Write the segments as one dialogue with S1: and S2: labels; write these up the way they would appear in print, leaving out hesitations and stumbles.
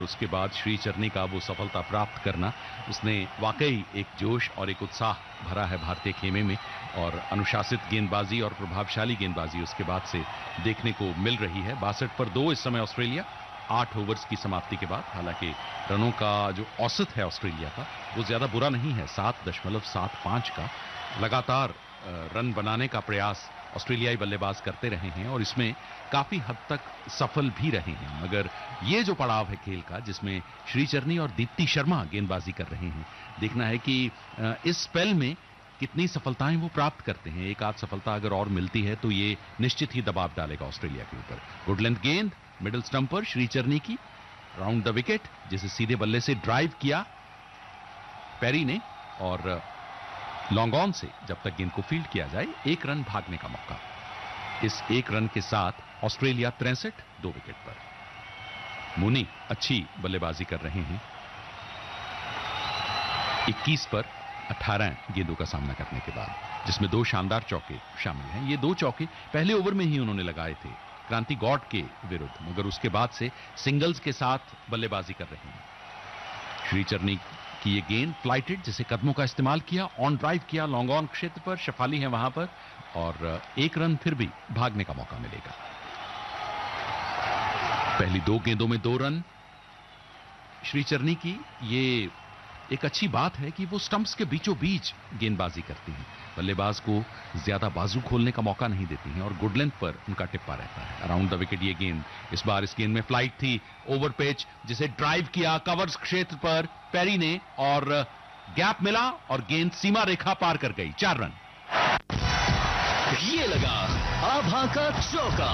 S1: उसके बाद श्री चरनी का वो सफलता प्राप्त करना, उसने वाकई एक जोश और एक उत्साह भरा है भारतीय खेमे में, और अनुशासित गेंदबाजी और प्रभावशाली गेंदबाजी उसके बाद से देखने को मिल रही है। 62 पर 2 इस समय ऑस्ट्रेलिया 8 ओवर्स की समाप्ति के बाद। हालांकि रनों का जो औसत है ऑस्ट्रेलिया का वो ज्यादा बुरा नहीं है, 7.75 का। लगातार रन बनाने का प्रयास ऑस्ट्रेलियाई बल्लेबाज करते रहे हैं और इसमें काफी हद तक सफल भी रहे हैं। मगर ये जो पड़ाव है खेल का, जिसमें श्री चरनी और दीप्ति शर्मा गेंदबाजी कर रहे हैं, देखना है कि इस स्पेल में कितनी सफलताएं वो प्राप्त करते हैं। एक आध सफलता अगर और मिलती है तो ये निश्चित ही दबाव डालेगा ऑस्ट्रेलिया के ऊपर। गुड लेंथ गेंद मिडिल स्टंप पर श्री चरनी की, राउंड द विकेट, जिसे सीधे बल्ले से ड्राइव किया पेरी ने, और लॉन्ग ऑन से जब तक गेंद को फील्ड किया जाए 1 रन भागने का मौका। इस 1 रन के साथ ऑस्ट्रेलिया 63 2 विकेट पर। मूनी अच्छी बल्लेबाजी कर रहे हैं, 21 पर 18 गेंदों का सामना करने के बाद, जिसमें 2 शानदार चौके शामिल हैं। ये 2 चौके पहले ओवर में ही उन्होंने लगाए थे क्रांति गॉड के विरुद्ध, मगर उसके बाद से सिंगल्स के साथ बल्लेबाजी कर रहे हैं। श्री चरनी की ये गेंद फ्लाइटेड, जिसे कदमों का इस्तेमाल किया, ऑन ड्राइव किया, लॉन्ग ऑन क्षेत्र पर, शफाली है वहां पर, और 1 रन फिर भी भागने का मौका मिलेगा। पहली 2 गेंदों में 2 रन श्री चरनी की। ये एक अच्छी बात है कि वो स्टंप्स के बीचों बीच गेंदबाजी करती हैं, बल्लेबाज को ज्यादा बाजू खोलने का मौका नहीं देती हैं, और गुड लेंथ पर उनका टिप्पा रहता है। अराउंड द विकेट ये गेंद, इस बार इस गेंद में फ्लाइट थी, ओवर पिच, जिसे ड्राइव किया कवर्स क्षेत्र पर पेरी ने, और गैप मिला और गेंद सीमा रेखा पार कर गई। 4 रन।
S2: ये लगा आभा का चौका।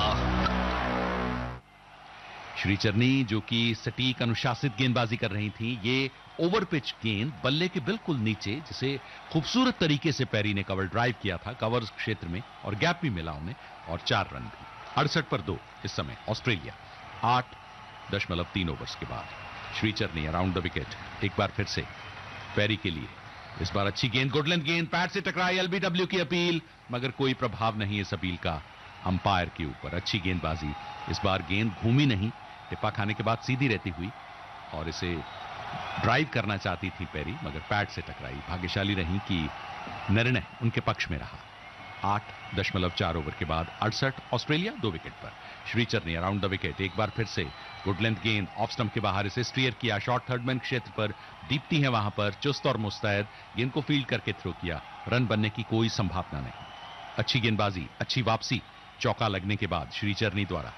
S1: श्री चरनी जो कि सटीक अनुशासित गेंदबाजी कर रही थी, ये ओवर पिच गेंद बल्ले के बिल्कुल नीचे, जिसे खूबसूरत तरीके से पेरी ने कवर ड्राइव किया था कवर्स क्षेत्र में, और गैप भी मिला उन्हें, और 4 रन भी। 68 पर 2 इस समय ऑस्ट्रेलिया 8.3 ओवर्स के बाद। श्री चरनी अराउंड द विकेट, एक बार फिर से पेरी के लिए। इस बार अच्छी गेंद, गुड लेंथ गेंद, पैड से टकराई, एलबीडब्ल्यू की अपील, मगर कोई प्रभाव नहीं इस अपील का अंपायर के ऊपर। अच्छी गेंदबाजी, इस बार गेंद घूमी नहीं, टिप्पा खाने के बाद सीधी रहती हुई, और इसे ड्राइव करना चाहती थी पेरी, मगर पैड से टकराई। भाग्यशाली रही कि निर्णय उनके पक्ष में रहा। 8.4 ओवर के बाद 68 ऑस्ट्रेलिया 2 विकेट पर। श्री चरनी अराउंड द विकेट, एक बार फिर से गुड लेंथ गेंद, ऑफ स्टंप के बाहर इसे स्टीयर किया, शॉर्ट थर्ड मैन क्षेत्र पर, दीप्ति है वहां पर, चुस्त और मुस्तैद, गेंद को फील्ड करके थ्रो किया। रन बनने की कोई संभावना नहीं। अच्छी गेंदबाजी, अच्छी वापसी, चौका लगने के बाद श्री चरनी द्वारा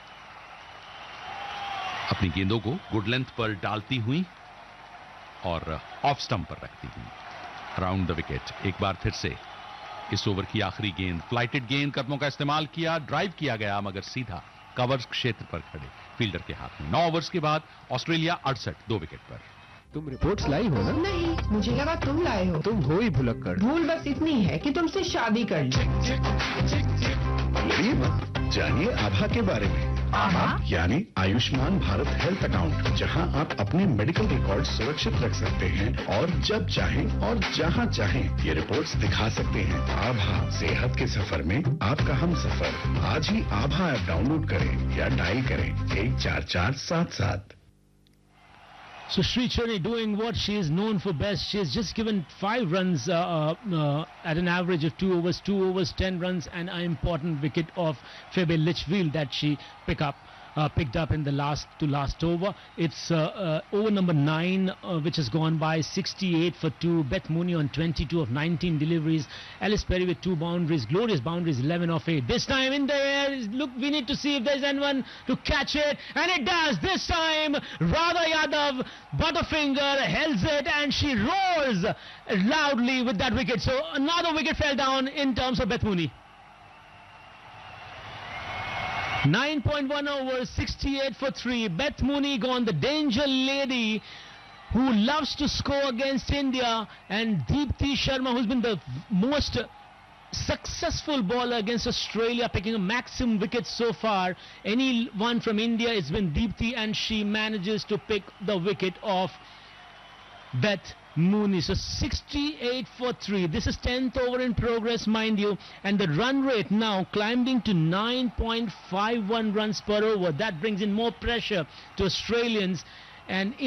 S1: अपनी गेंदों को गुड लेंथ पर डालती हुई और ऑफ स्टंप पर रखती हुई। अराउंड द विकेट, एक बार फिर से इस ओवर की आखिरी गेंद, फ्लाइटेड गेंद, कदमों का इस्तेमाल किया, ड्राइव किया गया, मगर सीधा कवर्स क्षेत्र पर खड़े फील्डर के हाथ में। 9 ओवर्स के बाद ऑस्ट्रेलिया 68 2 विकेट पर।
S3: तुम रिपोर्ट्स लाई हो ना?
S4: नहीं, मुझे लगा तुम लाए हो।
S3: तुम हो ही भुलक्कड़।
S4: भूल बस इतनी है कि तुमसे शादी कर ली।
S5: जानिए आभा के बारे में।
S4: आभा
S5: यानी आयुष्मान भारत हेल्थ अकाउंट, जहां आप अपने मेडिकल रिकॉर्ड सुरक्षित रख सकते हैं और जब चाहें और जहां चाहें ये रिपोर्ट्स दिखा सकते हैं। आभा, सेहत के सफर में आपका हम सफर। आज ही आभा ऐप डाउनलोड करें या डायल करें 14477।
S6: So Sri Cherney doing what she is known for best. She has just given 5 runs at an average of 2 overs, 10 runs, and an important wicket of Phoebe Litchfield that she picked up in the last over. It's over number 9, which has gone by, 68 for 2. Beth Mooney on 22 of 19 deliveries. Alice Perry with 2 boundaries. Glorious boundaries, 11 of 8. This time in the air. Look, we need to see if there's anyone to catch it. And it does. This time, Radha Yadav, Butterfinger, holds it, and she roars loudly with that wicket. So another wicket fell down in terms of Beth Mooney. 9.1 overs, 68 for 3. Beth Mooney gone, the danger lady who loves to score against India, and Deepthi Sharma, who's been the most successful bowler against Australia, picking a maximum wickets so far. Anyone from India, it's been Deepthi, and she manages to pick the wicket of Beth Mooney. So 68 for 3. This is 10th over in progress, mind you, and the run rate now climbing to 9.51 runs per over. That brings in more pressure to Australians. and